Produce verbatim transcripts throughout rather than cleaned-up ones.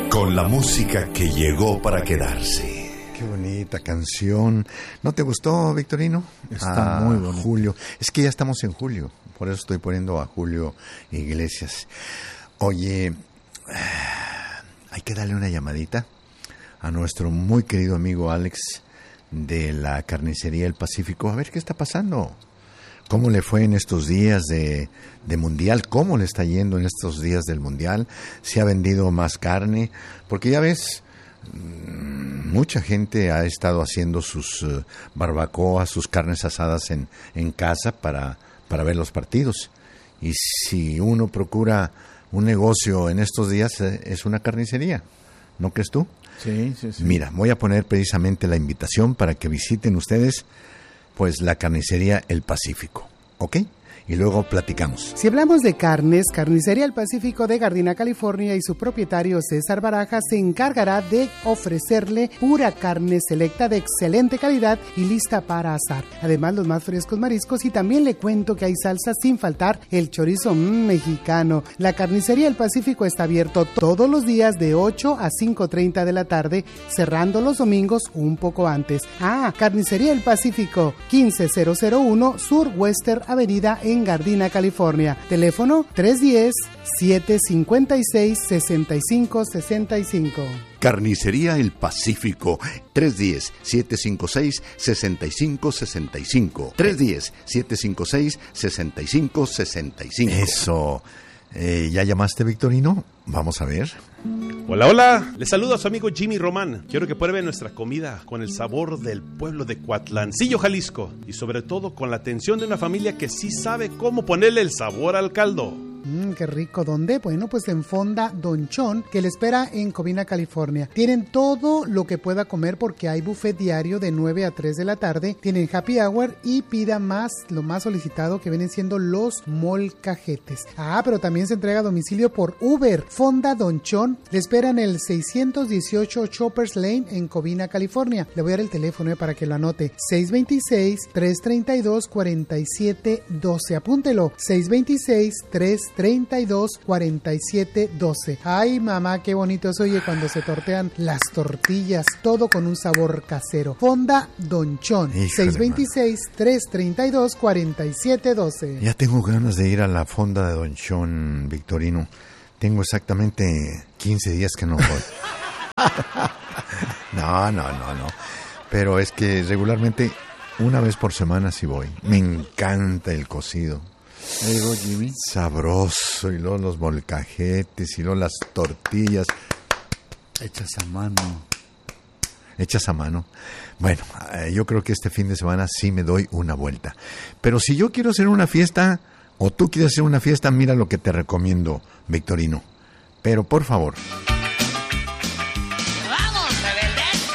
con la música que llegó para quedarse. Qué bonita canción. ¿No te gustó, Victorino? Está ah, muy bonito. Julio. Es que ya estamos en julio, por eso estoy poniendo a Julio Iglesias. Oye, hay que darle una llamadita a nuestro muy querido amigo Alex de la carnicería El Pacífico, a ver qué está pasando. ¿Cómo le fue en estos días de, de Mundial? ¿Cómo le está yendo en estos días del Mundial? ¿Se ha vendido más carne? Porque ya ves, mucha gente ha estado haciendo sus uh, barbacoas, sus carnes asadas en, en casa para, para ver los partidos. Y si uno procura un negocio en estos días, eh, es una carnicería. ¿No crees tú? Sí, sí, sí. Mira, voy a poner precisamente la invitación para que visiten ustedes pues la carnicería El Pacífico, ¿ok? Y luego platicamos. Si hablamos de carnes, Carnicería El Pacífico de Gardena, California, y su propietario César Baraja se encargará de ofrecerle pura carne selecta de excelente calidad y lista para asar. Además, los más frescos mariscos, y también le cuento que hay salsa sin faltar el chorizo mmm, mexicano. La Carnicería El Pacífico está abierto todos los días de ocho a cinco treinta de la tarde, cerrando los domingos un poco antes. Ah, Carnicería El Pacífico, quince mil uno Sur Western Avenida en Gardena, California. Teléfono tres uno cero, siete cinco seis, seis cinco seis cinco. Carnicería El Pacífico, tres uno cero, siete cinco seis, seis cinco seis cinco. tres uno cero, siete cinco seis, seis cinco seis cinco. Eso. Eh, ¿Ya llamaste, Victorino? Vamos a ver. Hola, hola. Les saludo a su amigo Jimmy Román. Quiero que prueben nuestra comida con el sabor del pueblo de Coatlancillo, Jalisco. Y sobre todo con la atención de una familia que sí sabe cómo ponerle el sabor al caldo. Mmm, qué rico. ¿Dónde? Bueno, pues en Fonda Don Chon, que le espera en Covina, California. Tienen todo lo que pueda comer porque hay buffet diario de nueve a tres de la tarde. Tienen happy hour y pida más, lo más solicitado, que vienen siendo los molcajetes. Ah, pero también se entrega a domicilio por Uber. Fonda Don Chon le espera en el seiscientos dieciocho Choppers Lane en Covina, California. Le voy a dar el teléfono eh, para que lo anote. seis dos seis, tres tres dos, cuatro siete uno dos. Apúntelo. seis dos seis, tres treinta y dos, cuarenta y siete doce. Ay, mamá, qué bonito se oye cuando se tortean las tortillas, todo con un sabor casero. Fonda Don Chon, seis dos seis, tres treinta y dos, cuarenta y siete doce. Ya tengo ganas de ir a la Fonda de Don Chon, Victorino. Tengo exactamente quince días que no voy. No, no, no, no. Pero es que regularmente una vez por semana sí voy. Me encanta el cocido. Digo, Jimmy. Sabroso, y luego los molcajetes, y luego las tortillas. Hechas a mano. Hechas a mano. Bueno, eh, yo creo que este fin de semana sí me doy una vuelta. Pero si yo quiero hacer una fiesta, o tú quieres hacer una fiesta, mira lo que te recomiendo, Victorino. Pero por favor. ¡Vamos, rebeldes!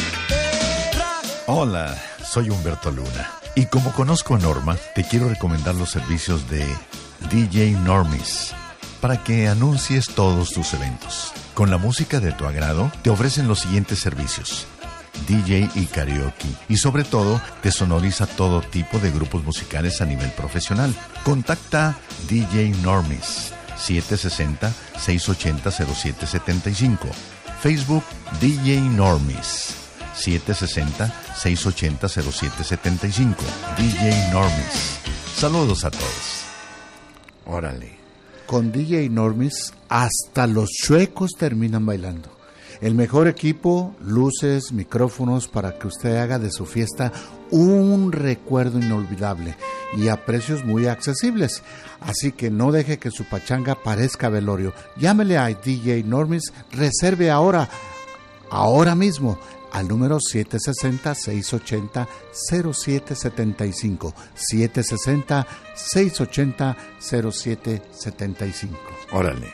Hola, soy Humberto Luna. Y como conozco a Norma, te quiero recomendar los servicios de D J Normis para que anuncies todos tus eventos. Con la música de tu agrado, te ofrecen los siguientes servicios: D J y karaoke. Y sobre todo, te sonoriza todo tipo de grupos musicales a nivel profesional. Contacta D J Normis siete seis cero, seis ocho cero, cero siete siete cinco. Facebook D J Normis siete seis cero, seis ocho cero, cero siete siete cinco. D J Normis. Saludos a todos. Órale. Con D J Normis, hasta los chuecos terminan bailando. El mejor equipo, luces, micrófonos, para que usted haga de su fiesta un recuerdo inolvidable y a precios muy accesibles. Así que no deje que su pachanga parezca velorio. Llámele a D J Normis, reserve ahora, ahora mismo, al número siete seis cero, seis ocho cero, cero siete siete cinco. siete seis cero, seis ocho cero, cero siete siete cinco. Órale.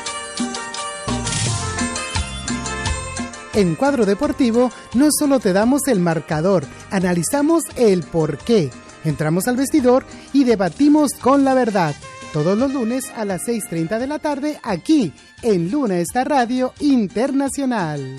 En Cuadro Deportivo no solo te damos el marcador, analizamos el porqué. Entramos al vestidor y debatimos con la verdad. Todos los lunes a las seis treinta de la tarde, aquí en Luna Star Radio Internacional.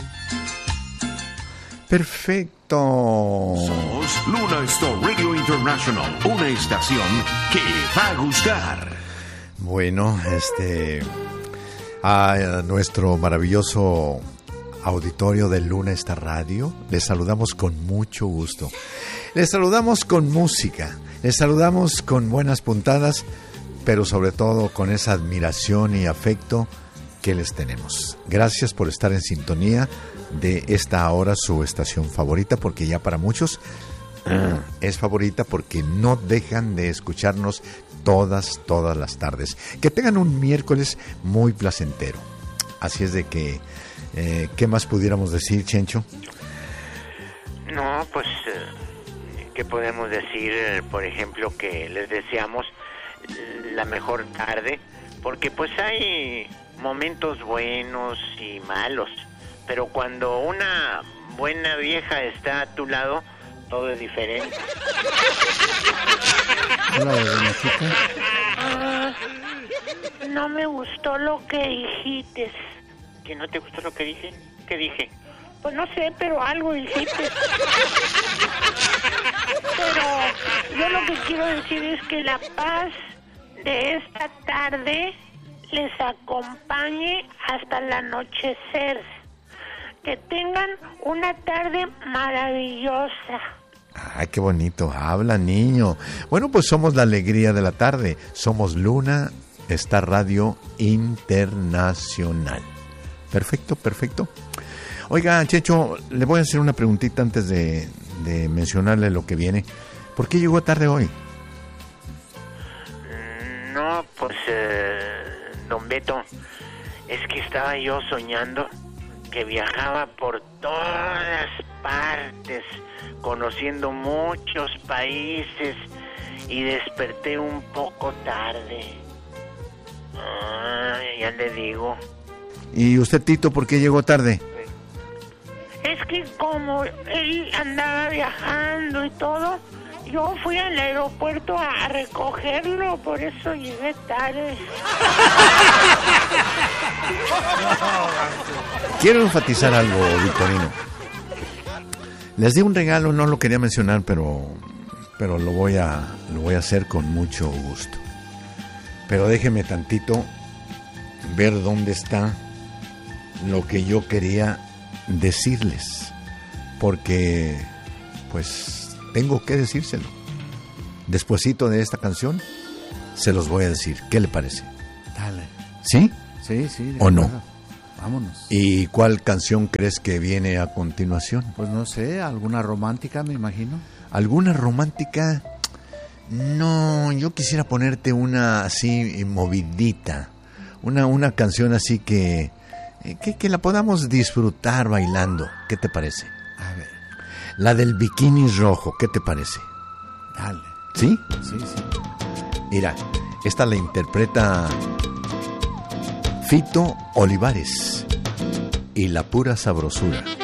Perfecto. Somos Luna Star Radio International, una estación que va a gustar. Bueno, este... A nuestro maravilloso auditorio de Luna Está Radio, les saludamos con mucho gusto. Les saludamos con música, les saludamos con buenas puntadas, pero sobre todo con esa admiración y afecto que les tenemos. Gracias por estar en sintonía de esta ahora su estación favorita, porque ya para muchos es favorita porque no dejan de escucharnos todas, todas las tardes. Que tengan un miércoles muy placentero. Así es de que, eh, ¿qué más pudiéramos decir, Chencho? No, pues, eh, ¿qué podemos decir? Por ejemplo, que les deseamos la mejor tarde, porque pues hay momentos buenos y malos, pero cuando una buena vieja está a tu lado, todo es diferente. Hola, doña Chica. Ah, no me gustó lo que dijiste. ¿Que no te gustó lo que dije? ¿Qué dije? Pues no sé, pero algo dijiste. Pero yo lo que quiero decir es que la paz de esta tarde les acompañe hasta el anochecer. Que tengan una tarde maravillosa. Ay, qué bonito habla, niño. Bueno, pues somos la alegría de la tarde. Somos Luna Está Radio Internacional. Perfecto, perfecto. Oiga, Checho, le voy a hacer una preguntita antes de, de mencionarle lo que viene. ¿Por qué llegó tarde hoy? No, pues, eh, don Beto, es que estaba yo soñando que viajaba por todas partes, conociendo muchos países, y desperté un poco tarde. Ah, ya le digo. ¿Y usted, Tito, por qué llegó tarde? Es que como él andaba viajando y todo, yo fui al aeropuerto a recogerlo, por eso llegué tarde. Quiero enfatizar algo, Victorino. Les di un regalo, no lo quería mencionar, pero pero lo voy a lo voy a hacer con mucho gusto. Pero déjeme tantito ver dónde está lo que yo quería decirles, porque pues tengo que decírselo. Despuesito de esta canción se los voy a decir. ¿Qué le parece? Dale. ¿Sí? Sí, sí. ¿O no? Acuerdo. Vámonos. ¿Y cuál canción crees que viene a continuación? Pues no sé, alguna romántica, me imagino. ¿Alguna romántica? No, yo quisiera ponerte una así movidita. Una, una canción así que, que, que la podamos disfrutar bailando. ¿Qué te parece? A ver. La del bikini rojo, ¿qué te parece? Dale. ¿Sí? Sí, sí. Mira, esta la interpreta Fito Olivares y La Pura Sabrosura.